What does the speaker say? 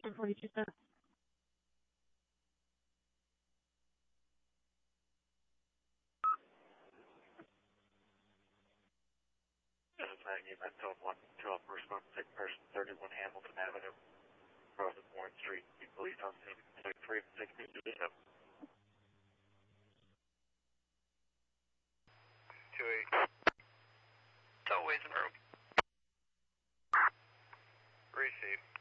42 cents. Event 12 response, sick person, 31 Hamilton Avenue, across Warren Street. Police on scene, 3 and 6 minutes. 2-8. Tow in the room. Receive.